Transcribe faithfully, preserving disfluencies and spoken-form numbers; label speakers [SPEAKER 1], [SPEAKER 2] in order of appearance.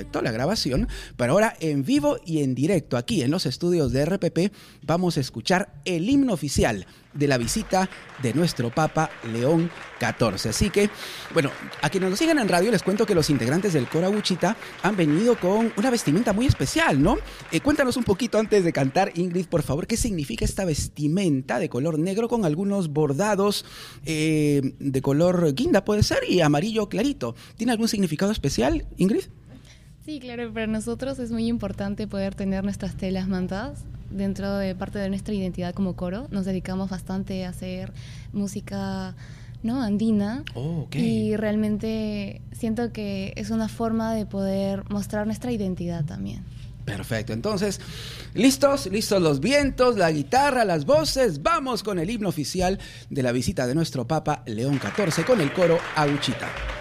[SPEAKER 1] correcto, la grabación, pero ahora en vivo y en directo, aquí en los estudios de R P P, vamos a escuchar el himno oficial de la visita de nuestro Papa León catorce. Así que, bueno, a quienes nos sigan en radio les cuento que los integrantes del coro Aguchita han venido con una vestimenta muy especial, ¿no? Eh, cuéntanos un poquito antes de cantar, Ingrid, por favor, ¿qué significa esta vestimenta de color negro con algunos bordados eh, de color guinda, puede ser, y amarillo clarito? ¿Tiene algún significado especial, Ingrid?
[SPEAKER 2] Sí, claro, para nosotros es muy importante poder tener nuestras telas mantadas dentro de parte de nuestra identidad como coro. Nos dedicamos bastante a hacer música, ¿no?, andina.
[SPEAKER 1] Oh, okay.
[SPEAKER 2] Y realmente siento que es una forma de poder mostrar nuestra identidad también.
[SPEAKER 1] Perfecto, entonces, listos, listos los vientos, la guitarra, las voces. Vamos con el himno oficial de la visita de nuestro Papa León catorce con el coro Aguchita.